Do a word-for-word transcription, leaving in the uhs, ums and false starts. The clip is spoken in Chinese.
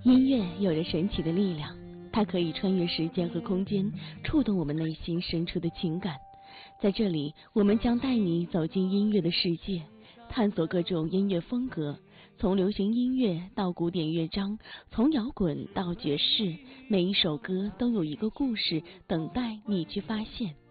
音乐有着神奇的力量，它可以穿越时间和空间，触动我们内心深处的情感。在这里，我们将带你走进音乐的世界，探索各种音乐风格，从流行音乐到古典乐章，从摇滚到爵士，每一首歌都有一个故事等待你去发现。